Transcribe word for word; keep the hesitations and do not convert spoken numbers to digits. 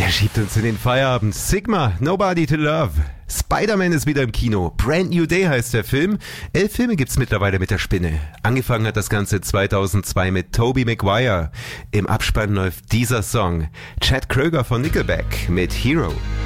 Der schiebt uns in den Feierabend. Sigma, Nobody to Love. Spider-Man ist wieder im Kino. Brand New Day heißt der Film. Elf Filme gibt's mittlerweile mit der Spinne. Angefangen hat das Ganze zweitausendzwei mit Tobey Maguire. Im Abspann läuft dieser Song. Chad Kroeger von Nickelback mit Hero.